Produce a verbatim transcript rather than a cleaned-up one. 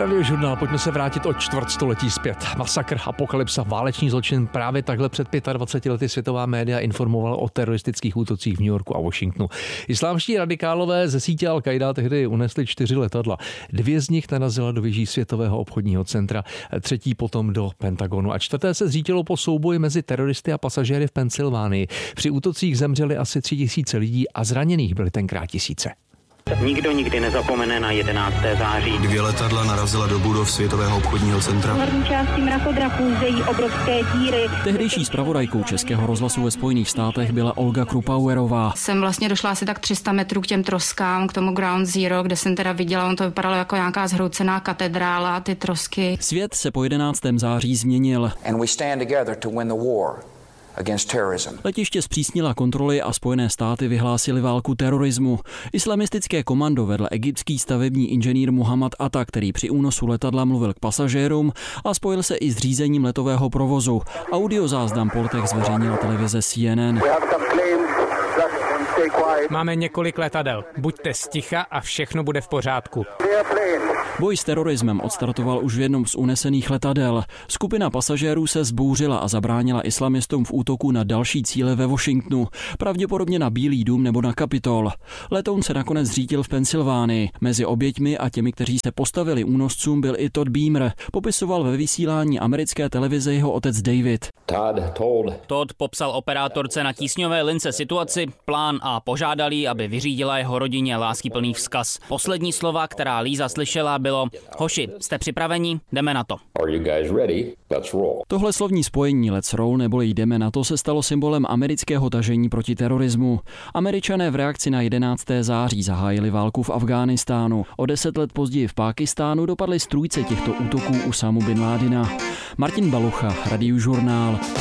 Radiožurnál, pojďme se vrátit o čtvrtstoletí zpět. Masakr, apokalypsa, válečný zločin. Právě takhle před dvaceti pěti lety světová média informovala o teroristických útocích v New Yorku a Washingtonu. Islámští radikálové ze sítě Al-Qaida tehdy unesli čtyři letadla. Dvě z nich narazila do věží Světového obchodního centra, třetí potom do Pentagonu a čtvrté se zřítilo po souboji mezi teroristy a pasažéry v Pensylvánii. Při útocích zemřeli asi tři tisíce lidí a zraněných byly tenkrát tisíce. Nikdo nikdy nezapomene na jedenácté září. Dvě letadla narazila do budov Světového obchodního centra. V horní části mrakodrapů zejí obrovské díry. Tehdejší zpravodajkou Českého rozhlasu ve Spojených státech byla Olga Krupauerová. Jsem vlastně došla asi tak tři sta metrů k těm troskám, k tomu Ground Zero, kde jsem teda viděla, on to vypadalo jako nějaká zhroucená katedrála, ty trosky. Svět se po jedenáctého září změnil. And we stand together to win the war against terrorism. Letiště zpřísnila kontroly a Spojené státy vyhlásily válku terorismu. Islamistické komando vedl egyptský stavební inženýr Muhammad Atta, který při únosu letadla mluvil k pasažérům a spojil se i s řízením letového provozu. Audiozáznam po letech zveřejnila televize C N N. Máme několik letadel. Buďte sticha a všechno bude v pořádku. Boj s terorismem odstartoval už v jednom z unesených letadel. Skupina pasažérů se zbouřila a zabránila islamistům v útoku na další cíle ve Washingtonu, pravděpodobně na Bílý dům nebo na Kapitol. Letoun se nakonec zřítil v Pensylvánii. Mezi oběťmi a těmi, kteří se postavili únoscům, byl i Todd Beamer. Popisoval ve vysílání americké televize jeho otec David. Todd popsal operátorce na tísňové lince situaci, plán a požádal jí, aby vyřídila jeho rodině láskyplný vzkaz. Poslední slova, která Líza slyšela, bylo: hoši, jste připraveni? Jdeme na to. Tohle slovní spojení Let's roll neboli jdeme na to se stalo symbolem amerického tažení proti terorismu. Američané v reakci na jedenácté září zahájili válku v Afghánistánu. O deset let později v Pákistánu dopadly strůjce těchto útoků Usámu bin Ládina. Martin Balucha, Radiožurnál.